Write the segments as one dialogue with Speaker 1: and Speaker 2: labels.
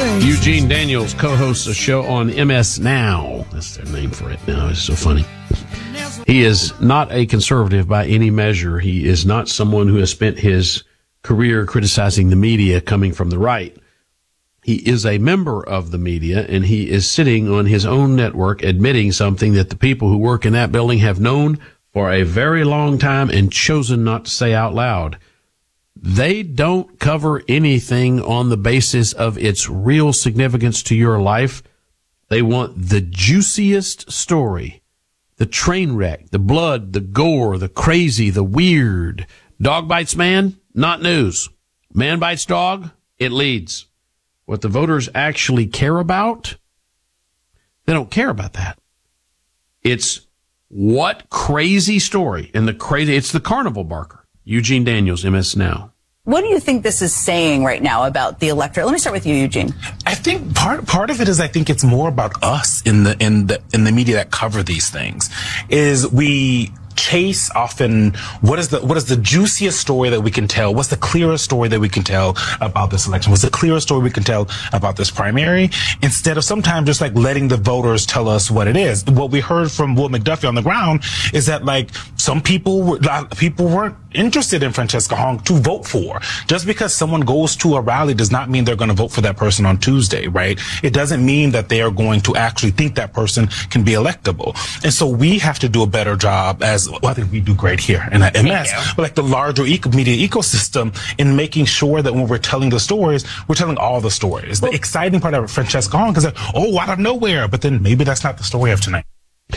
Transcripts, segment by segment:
Speaker 1: Eugene Daniels co-hosts a show on MS Now. That's their name for it now. It's so funny. He is not a conservative by any measure. He is not someone who has spent his career criticizing the media coming from the right. He is a member of the media, and he is sitting on his own network admitting something that the people who work in that building have known for a very long time and chosen not to say out loud. They don't cover anything on the basis of its real significance to your life. They want the juiciest story, the train wreck, the blood, the gore, the crazy, the weird. Dog bites man, not news. Man bites dog, it leads. What the voters actually care about, they don't care about that. It's what crazy story, and it's the carnival barker. Eugene Daniels, MS Now.
Speaker 2: What do you think this is saying right now about the electorate? Let me start with you, Eugene.
Speaker 3: I think part of it is I think it's more about us in the media that cover these things. Is we chase often what is the juiciest story that we can tell? What's the clearest story that we can tell about this election? What's the clearest story we can tell about this primary? Instead of sometimes just like letting the voters tell us what it is. What we heard from Will McDuffie on the ground is that like some people weren't interested in Francesca Hong to vote for. Just because someone goes to a rally does not mean they're going to vote for that person on Tuesday, right? It doesn't mean that they are going to actually think that person can be electable. And so we have to do a better job I think we do great here in MS, but like the larger media ecosystem in making sure that when we're telling the stories, we're telling all the stories. The exciting part of Francesca Hong is that, out of nowhere, but then maybe that's not the story of tonight.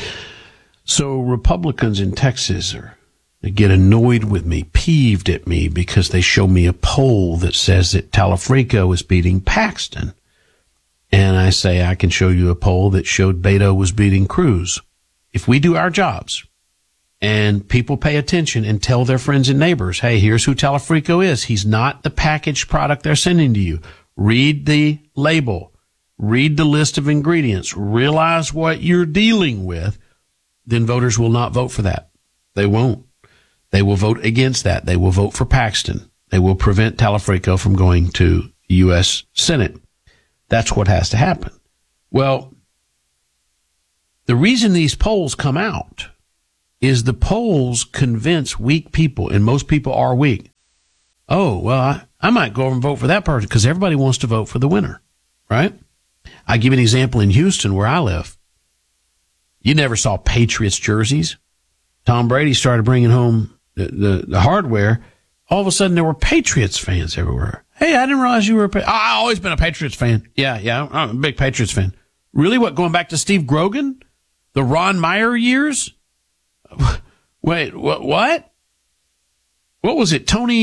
Speaker 1: So Republicans in Texas they get annoyed with me, peeved at me because they show me a poll that says that Talafrico is beating Paxton. And I say, I can show you a poll that showed Beto was beating Cruz. If we do our jobs, and people pay attention and tell their friends and neighbors, hey, here's who Talafrico is. He's not the packaged product they're sending to you. Read the label. Read the list of ingredients. Realize what you're dealing with. Then voters will not vote for that. They won't. They will vote against that. They will vote for Paxton. They will prevent Talafrico from going to U.S. Senate. That's what has to happen. Well, the reason these polls come out is the polls convince weak people, and most people are weak. Oh, well, I might go over and vote for that person because everybody wants to vote for the winner, right? I give you an example in Houston where I live. You never saw Patriots jerseys. Tom Brady started bringing home the hardware. All of a sudden, there were Patriots fans everywhere. Hey, I didn't realize you were I've always been a Patriots fan. Yeah, I'm a big Patriots fan. Really? What, going back to Steve Grogan? The Ron Meyer years? Wait, what? What was it? Tony,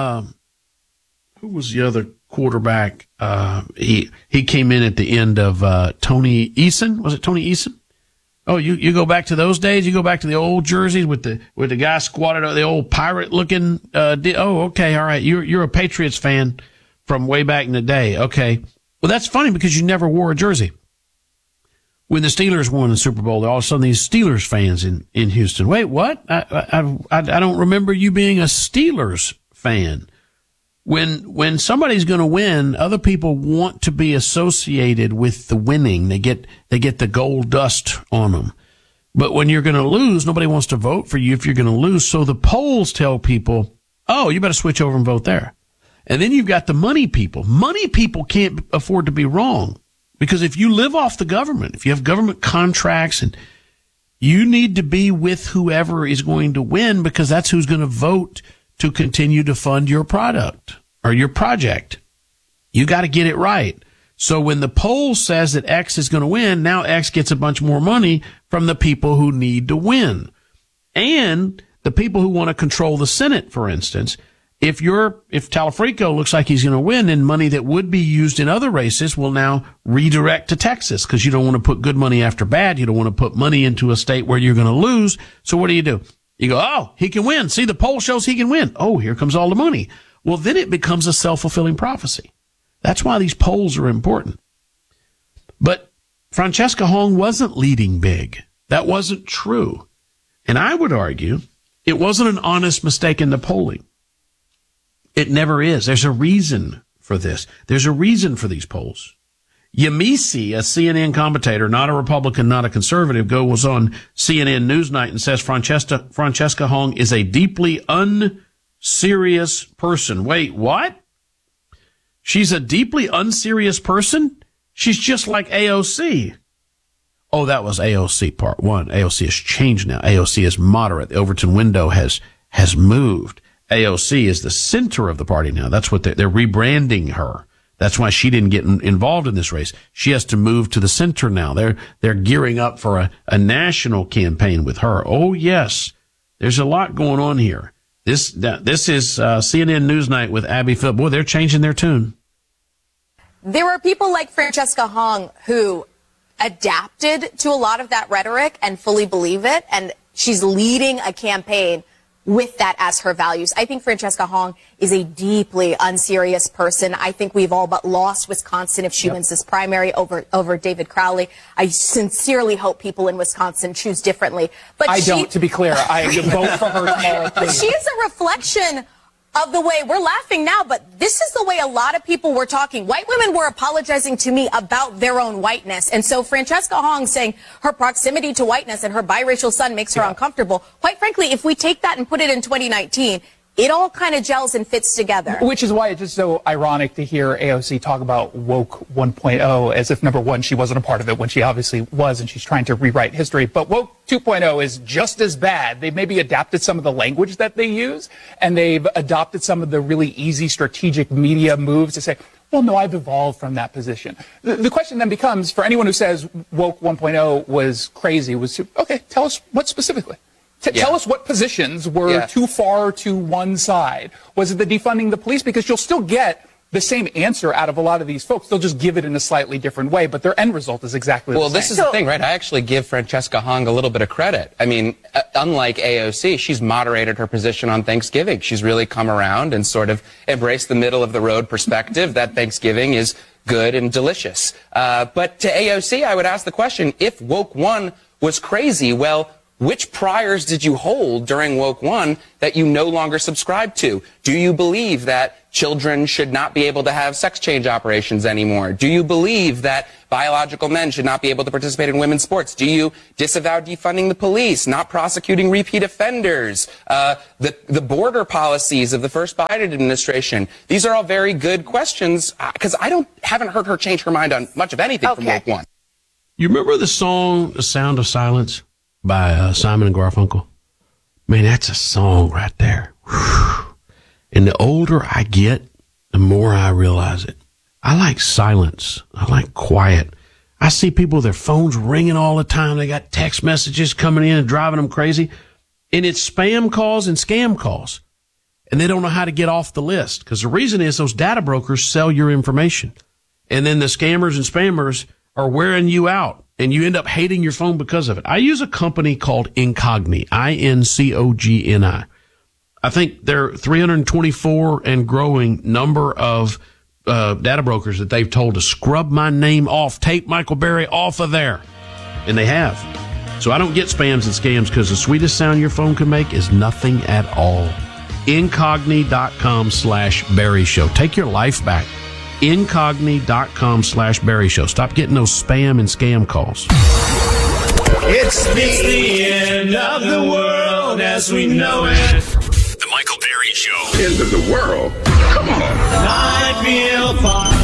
Speaker 1: who was the other quarterback? He came in at the end of, Tony Eason. Was it Tony Eason? Oh, you go back to those days? You go back to the old jerseys with the guy squatted up, the old pirate looking, okay. All right. You're a Patriots fan from way back in the day. Okay. Well, that's funny because you never wore a jersey. When the Steelers won the Super Bowl, all of a sudden these Steelers fans in Houston. Wait, what? I don't remember you being a Steelers fan. When somebody's going to win, other people want to be associated with the winning. They get the gold dust on them. But when you're going to lose, nobody wants to vote for you if you're going to lose. So the polls tell people, oh, you better switch over and vote there. And then you've got the money people. Money people can't afford to be wrong. Because if you live off the government, if you have government contracts, and you need to be with whoever is going to win because that's who's going to vote to continue to fund your product or your project. You got to get it right. So when the poll says that X is going to win, now X gets a bunch more money from the people who need to win. And the people who want to control the Senate, for instance, if Talafrico looks like he's going to win, then money that would be used in other races will now redirect to Texas because you don't want to put good money after bad. You don't want to put money into a state where you're going to lose. So what do? You go, oh, he can win. See, the poll shows he can win. Oh, here comes all the money. Well, then it becomes a self-fulfilling prophecy. That's why these polls are important. But Francesca Hong wasn't leading big. That wasn't true. And I would argue it wasn't an honest mistake in the polling. It never is. There's a reason for this. There's a reason for these polls. Yamisi, a CNN commentator, not a Republican, not a conservative, goes on CNN Newsnight and says Francesca Hong is a deeply unserious person. Wait, what? She's a deeply unserious person? She's just like AOC. Oh, that was AOC part one. AOC has changed now. AOC is moderate. The Overton window has moved. AOC is the center of the party now. That's what they're rebranding her. That's why she didn't get involved in this race. She has to move to the center now. They're gearing up for a national campaign with her. Oh, yes. There's a lot going on here. This is CNN Newsnight with Abby Phillip. Boy, they're changing their tune.
Speaker 4: There are people like Francesca Hong who adapted to a lot of that rhetoric and fully believe it, and she's leading a campaign with that as her values. I think Francesca Hong is a deeply unserious person. I think we've all but lost Wisconsin if she wins this primary over David Crowley. I sincerely hope people in Wisconsin choose differently. But
Speaker 5: I don't, to be clear. I vote for her tomorrow.
Speaker 4: But she is a reflection of the way we're laughing now, but this is the way a lot of people were talking. White women were apologizing to me about their own whiteness. And so Francesca Hong saying her proximity to whiteness and her biracial son makes her uncomfortable. Quite frankly, if we take that and put it in 2019, it all kind of gels and fits together.
Speaker 5: Which is why it's just so ironic to hear AOC talk about woke 1.0 as if, number one, she wasn't a part of it when she obviously was, and she's trying to rewrite history. But woke 2.0 is just as bad. They've maybe adapted some of the language that they use, and they've adopted some of the really easy strategic media moves to say, well, no, I've evolved from that position. The question then becomes, for anyone who says woke 1.0 was crazy, okay, tell us what specifically. Tell us what positions were too far to one side. Was it the defunding the police? Because you'll still get the same answer out of a lot of these folks. They'll just give it in a slightly different way, but their end result is exactly the same.
Speaker 6: Well, this is the thing, right? I actually give Francesca Hong a little bit of credit. I mean, unlike AOC, she's moderated her position on Thanksgiving. She's really come around and sort of embraced the middle-of-the-road perspective that Thanksgiving is good and delicious. But to AOC, I would ask the question, if woke 1 was crazy, well, which priors did you hold during woke 1 that you no longer subscribe to? Do you believe that children should not be able to have sex change operations anymore? Do you believe that biological men should not be able to participate in women's sports? Do you disavow defunding the police, not prosecuting repeat offenders, the border policies of the first Biden administration? These are all very good questions because haven't heard her change her mind on much of anything from woke 1.
Speaker 1: You remember the song "The Sound of Silence" by Simon and Garfunkel? Man, that's a song right there. Whew. And the older I get, the more I realize it. I like silence. I like quiet. I see people with their phones ringing all the time. They got text messages coming in and driving them crazy. And it's spam calls and scam calls. And they don't know how to get off the list. Because the reason is those data brokers sell your information. And then the scammers and spammers are wearing you out. And you end up hating your phone because of it. I use a company called Incogni, Incogni. I think there are 324 and growing number of data brokers that they've told to scrub my name off, take Michael Berry off of there. And they have. So I don't get spams and scams because the sweetest sound your phone can make is nothing at all. Incogni.com/Berry Show. Take your life back. Incogni.com/Berry Show. Stop getting those spam and scam calls.
Speaker 7: It's the end of the world as we know it.
Speaker 8: The Michael Berry Show.
Speaker 7: End of the world? Come on. I feel fine.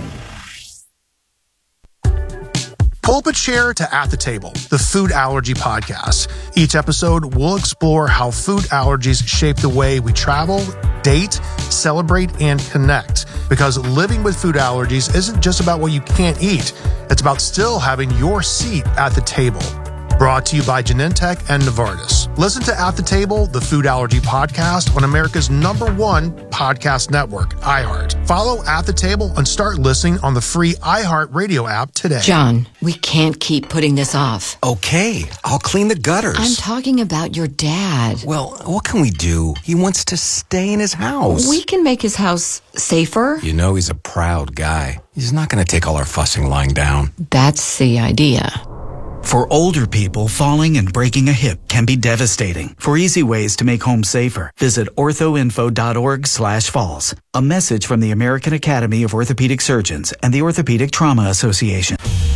Speaker 9: Pull-up a chair to At the Table, the food allergy podcast. Each episode, we'll explore how food allergies shape the way we travel, date, celebrate, and connect. Because living with food allergies isn't just about what you can't eat. It's about still having your seat at the table. Brought to you by Genentech and Novartis. Listen to At the Table, the food allergy podcast on America's #1 podcast network, iHeart. Follow At the Table and start listening on the free iHeart Radio app today.
Speaker 10: John, we can't keep putting this off.
Speaker 11: Okay, I'll clean the gutters.
Speaker 10: I'm talking about your dad.
Speaker 11: Well, what can we do? He wants to stay in his house.
Speaker 10: We can make his house safer.
Speaker 11: You know he's a proud guy. He's not going to take all our fussing lying down.
Speaker 10: That's the idea.
Speaker 12: For older people, falling and breaking a hip can be devastating. For easy ways to make home safer, visit orthoinfo.org/falls. A message from the American Academy of Orthopedic Surgeons and the Orthopedic Trauma Association.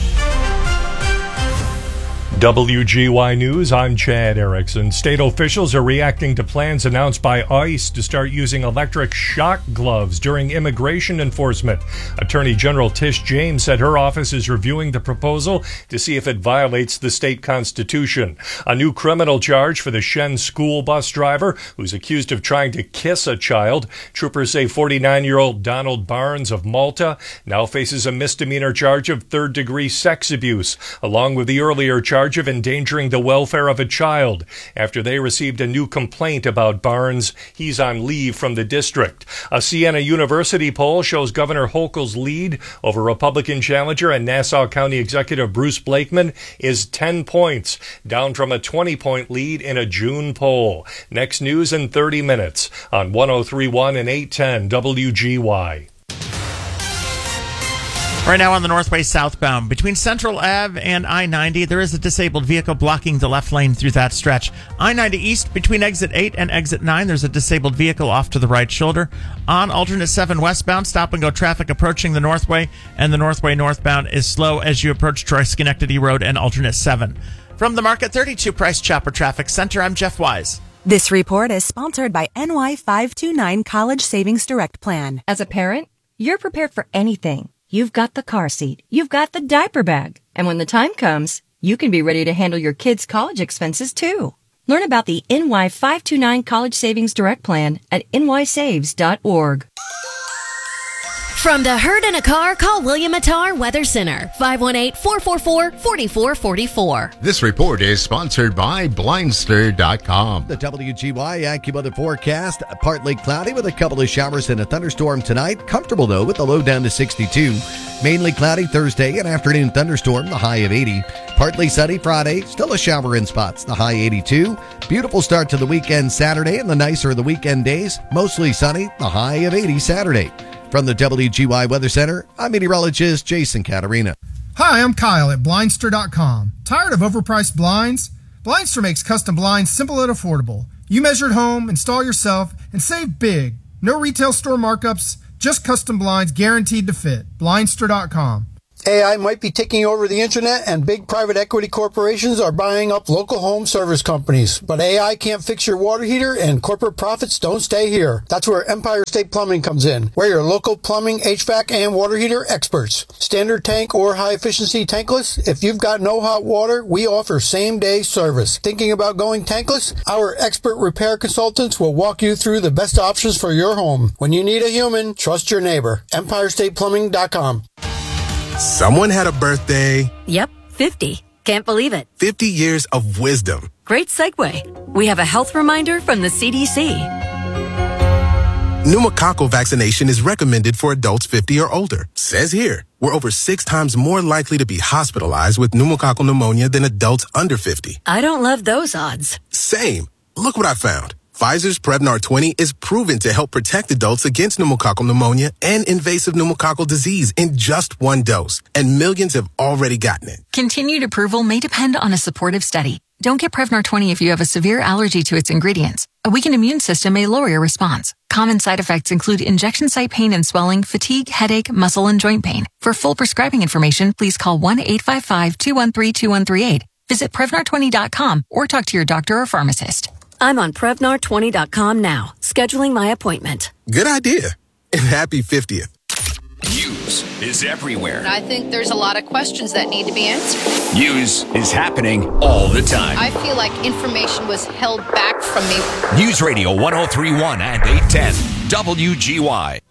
Speaker 13: WGY News, I'm Chad Erickson. State officials are reacting to plans announced by ICE to start using electric shock gloves during immigration enforcement. Attorney General Tish James said her office is reviewing the proposal to see if it violates the state constitution. A new criminal charge for the Shen school bus driver who's accused of trying to kiss a child. Troopers say 49-year-old Donald Barnes of Malta now faces a misdemeanor charge of third-degree sex abuse, along with the earlier charge of endangering the welfare of a child. After they received a new complaint about Barnes, he's on leave from the district. A Siena University poll shows Governor Hochul's lead over Republican challenger and Nassau County Executive Bruce Blakeman is 10 points, down from a 20-point lead in a June poll. Next news in 30 minutes on 103.1 and 810 WGY.
Speaker 14: Right now on the Northway southbound, between Central Ave and I-90, there is a disabled vehicle blocking the left lane through that stretch. I-90 east, between exit 8 and exit 9, there's a disabled vehicle off to the right shoulder. On alternate 7 westbound, stop-and-go traffic approaching the Northway, and the Northway northbound is slow as you approach Troy-Schenectady Road and alternate 7. From the Market 32 Price Chopper Traffic Center, I'm Jeff Wise.
Speaker 15: This report is sponsored by NY529 College Savings Direct Plan.
Speaker 16: As a parent, you're prepared for anything. You've got the car seat. You've got the diaper bag. And when the time comes, you can be ready to handle your kids' college expenses, too. Learn about the NY529 College Savings Direct Plan at nysaves.org.
Speaker 17: From the herd in a car, call William Attar Weather Center, 518-444-4444.
Speaker 18: This report is sponsored by Blindster.com.
Speaker 19: The WGY AccuWeather forecast, partly cloudy with a couple of showers and a thunderstorm tonight. Comfortable, though, with the low down to 62. Mainly cloudy Thursday, an afternoon thunderstorm, the high of 80. Partly sunny Friday, still a shower in spots, the high 82. Beautiful start to the weekend Saturday, and the nicer of the weekend days, mostly sunny, the high of 80 Saturday. From the WGY Weather Center, I'm meteorologist Jason Catarina.
Speaker 20: Hi, I'm Kyle at Blindster.com. Tired of overpriced blinds? Blindster makes custom blinds simple and affordable. You measure at home, install yourself, and save big. No retail store markups, just custom blinds guaranteed to fit. Blindster.com.
Speaker 21: AI might be taking over the internet and big private equity corporations are buying up local home service companies. But AI can't fix your water heater and corporate profits don't stay here. That's where Empire State Plumbing comes in. We're your local plumbing, HVAC, and water heater experts. Standard tank or high efficiency tankless? If you've got no hot water, we offer same day service. Thinking about going tankless? Our expert repair consultants will walk you through the best options for your home. When you need a human, trust your neighbor. EmpireStatePlumbing.com.
Speaker 22: Someone had a birthday.
Speaker 23: Yep, 50. Can't believe it.
Speaker 22: 50 years of wisdom.
Speaker 23: Great segue. We have a health reminder from the CDC.
Speaker 22: Pneumococcal vaccination is recommended for adults 50 or older. Says here, we're over 6 times more likely to be hospitalized with pneumococcal pneumonia than adults under 50.
Speaker 23: I don't love those odds.
Speaker 22: Same. Look what I found. Pfizer's Prevnar 20 is proven to help protect adults against pneumococcal pneumonia and invasive pneumococcal disease in just 1 dose, and millions have already gotten it.
Speaker 24: Continued approval may depend on a supportive study. Don't get Prevnar 20 if you have a severe allergy to its ingredients. A weakened immune system may lower your response. Common side effects include injection site pain and swelling, fatigue, headache, muscle, and joint pain. For full prescribing information, please call 1-855-213-2138. Visit Prevnar20.com or talk to your doctor or pharmacist.
Speaker 23: I'm on Prevnar20.com now, scheduling my appointment.
Speaker 22: Good idea. And happy 50th.
Speaker 8: News is everywhere.
Speaker 25: I think there's a lot of questions that need to be answered.
Speaker 8: News is happening all the time.
Speaker 25: I feel like information was held back from me.
Speaker 8: News Radio 103.1 and 810 WGY.